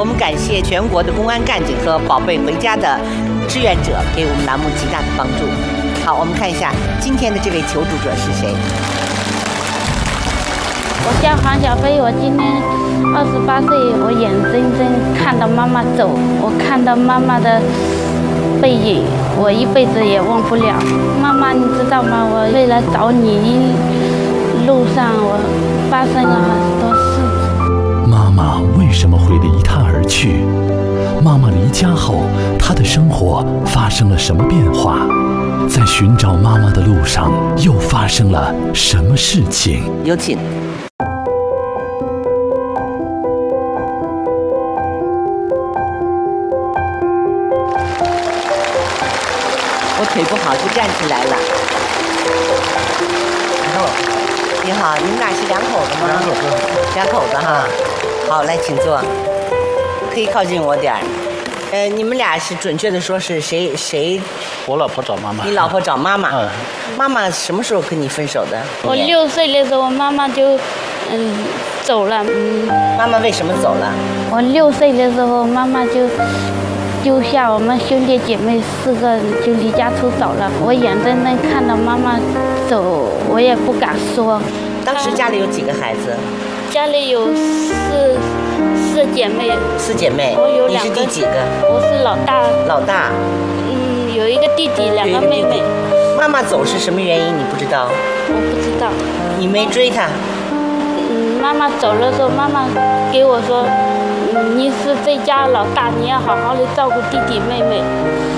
我们感谢全国的公安干警和宝贝回家的志愿者给我们栏目极大的帮助。好，我们看一下今天的这位求助者是谁。 我叫黄小飞，我今年28岁，我眼睁睁看到妈妈走，我看到妈妈的背影，我一辈子也忘不了。妈妈，你知道吗？我为了找你，路上我发生了很多事。 妈妈为什么会离他而去？妈妈离家后，她的生活发生了什么变化？在寻找妈妈的路上，又发生了什么事情？ 有请。我腿不好，就站起来了。你好，你们俩是两口子吗？两口子哈。好，来，请坐。可以靠近我点儿。你们俩是准确的说是谁？ 我老婆找妈妈。 你老婆找妈妈。妈妈什么时候跟你分手的？ 我6岁的时候，妈妈就走了。 妈妈为什么走了？ 我6岁的时候，妈妈就丢下我们兄弟姐妹4个就离家出走了。我眼睁睁看到妈妈走，我也不敢说。 当时家里有几个孩子？ 家里有四姐妹。4姐妹。我有2个。你是第几个？我是老大。 老大。 有一个弟弟，2个妹妹。 妈妈走是什么原因？你不知道？ 我不知道。 你没追她？ 妈妈走的时候，妈妈给我说，你是这家老大，你要好好的照顾弟弟妹妹。